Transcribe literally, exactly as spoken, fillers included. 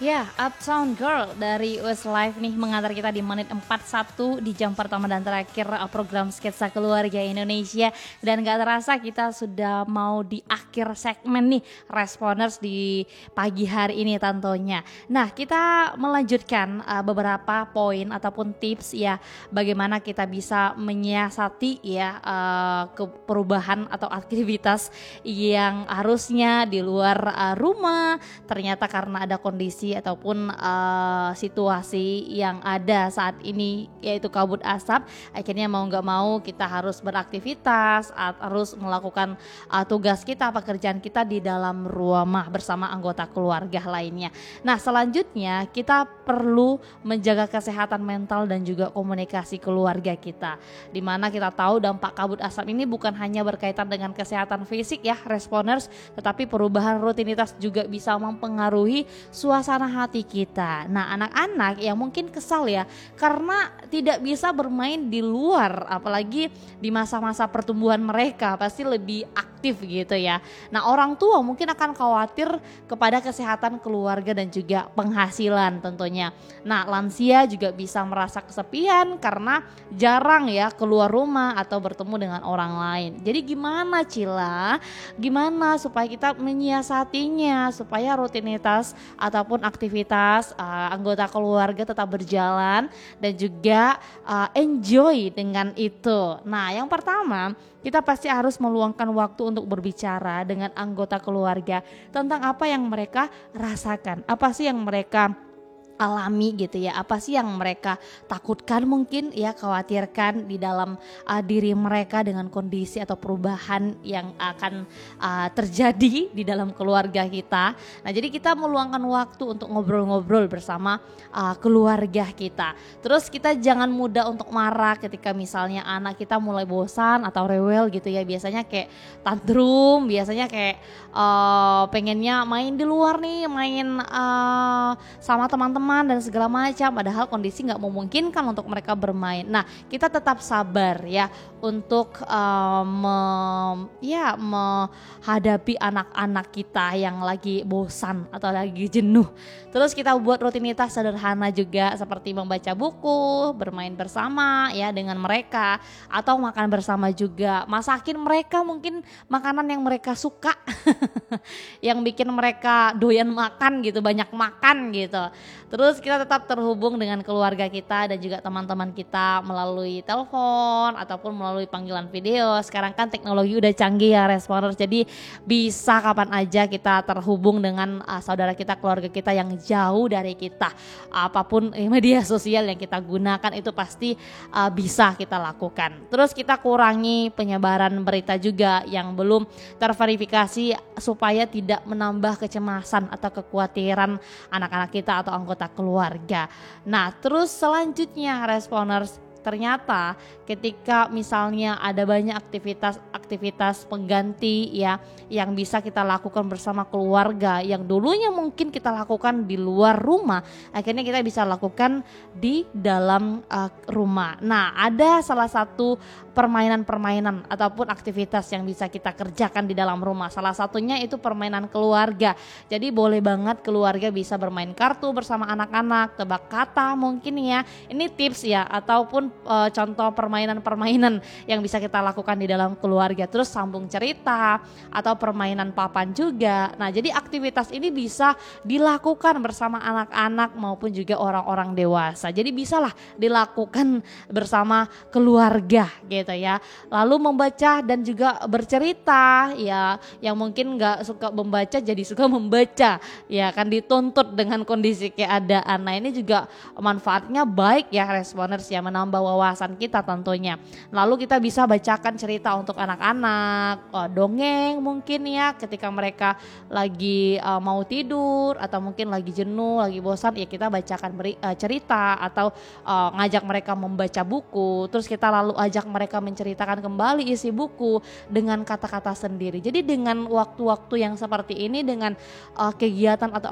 Ya, Uptown Girl dari Westlife nih mengantar kita di menit empat puluh satu di jam pertama dan terakhir uh, program Sketsa Keluarga Indonesia. Dan gak terasa kita sudah mau di akhir segmen nih Responers di pagi hari ini tentunya. Nah, kita melanjutkan uh, beberapa poin ataupun tips ya bagaimana kita bisa menyiasati ya uh, ke perubahan atau aktivitas yang harusnya di luar uh, rumah ternyata karena ada kondisi ataupun uh, situasi yang ada saat ini yaitu kabut asap, akhirnya mau nggak mau kita harus beraktivitas, harus melakukan uh, tugas kita, pekerjaan kita di dalam rumah bersama anggota keluarga lainnya. Nah, selanjutnya kita perlu menjaga kesehatan mental dan juga komunikasi keluarga kita, dimana kita tahu dampak kabut asap ini bukan hanya berkaitan dengan kesehatan fisik ya Responers, tetapi perubahan rutinitas juga bisa mempengaruhi suasana hati kita. Nah, anak-anak yang mungkin kesal ya karena tidak bisa bermain di luar, apalagi di masa-masa pertumbuhan mereka pasti lebih aktif gitu ya. Nah, orang tua mungkin akan khawatir kepada kesehatan keluarga dan juga penghasilan tentunya. Nah, lansia juga bisa merasa kesepian karena jarang ya keluar rumah atau bertemu dengan orang lain. Jadi gimana Cila? Gimana supaya kita menyiasatinya supaya rutinitas ataupun aktivitas uh, anggota keluarga tetap berjalan dan juga uh, enjoy dengan itu. Nah, yang pertama kita pasti harus meluangkan waktu untuk berbicara dengan anggota keluarga tentang apa yang mereka rasakan, apa sih yang mereka alami gitu ya, apa sih yang mereka takutkan mungkin ya, khawatirkan di dalam uh, diri mereka dengan kondisi atau perubahan yang akan uh, terjadi di dalam keluarga kita. Nah, jadi kita meluangkan waktu untuk ngobrol-ngobrol bersama uh, keluarga kita. Terus kita jangan mudah untuk marah ketika misalnya anak kita mulai bosan atau rewel gitu ya, biasanya kayak tantrum, biasanya kayak uh, pengennya main di luar nih, main uh, sama teman-teman dan segala macam, padahal kondisi nggak memungkinkan untuk mereka bermain. Nah, kita tetap sabar ya untuk uh, me, ya menghadapi anak-anak kita yang lagi bosan atau lagi jenuh. Terus kita buat rutinitas sederhana juga seperti membaca buku, bermain bersama ya dengan mereka, atau makan bersama juga. Masakin mereka mungkin makanan yang mereka suka yang bikin mereka doyan makan gitu, banyak makan gitu. Terus kita tetap terhubung dengan keluarga kita dan juga teman-teman kita melalui telepon ataupun melalui panggilan video. Sekarang kan teknologi udah canggih ya Responers, jadi bisa kapan aja kita terhubung dengan uh, saudara kita, keluarga kita yang jauh dari kita. Apapun eh, media sosial yang kita gunakan itu pasti uh, bisa kita lakukan. Terus kita kurangi penyebaran berita juga yang belum terverifikasi supaya tidak menambah kecemasan atau kekhawatiran anak-anak kita atau anggota keluarga. Nah, terus selanjutnya Responers, ternyata ketika misalnya ada banyak aktivitas-aktivitas pengganti ya yang bisa kita lakukan bersama keluarga yang dulunya mungkin kita lakukan di luar rumah, akhirnya kita bisa lakukan di dalam uh, rumah. Nah, ada salah satu permainan-permainan ataupun aktivitas yang bisa kita kerjakan di dalam rumah. Salah satunya itu permainan keluarga. Jadi boleh banget keluarga bisa bermain kartu bersama anak-anak, tebak kata mungkin ya. Ini tips ya, ataupun e, contoh permainan-permainan yang bisa kita lakukan di dalam keluarga. Terus sambung cerita atau permainan papan juga. Nah, jadi aktivitas ini bisa dilakukan bersama anak-anak maupun juga orang-orang dewasa. Jadi bisalah dilakukan bersama keluarga gitu ya. Lalu membaca dan juga bercerita ya, yang mungkin nggak suka membaca jadi suka membaca ya, kan dituntut dengan kondisi keadaan. Nah, ini juga manfaatnya baik ya Responers ya, menambah wawasan kita tentunya. Lalu kita bisa bacakan cerita untuk anak-anak, oh, dongeng mungkin ya ketika mereka lagi uh, mau tidur atau mungkin lagi jenuh, lagi bosan ya, kita bacakan beri, uh, cerita atau uh, ngajak mereka membaca buku. Terus kita lalu ajak mereka menceritakan kembali isi buku dengan kata-kata sendiri. Jadi dengan waktu-waktu yang seperti ini, dengan uh, kegiatan atau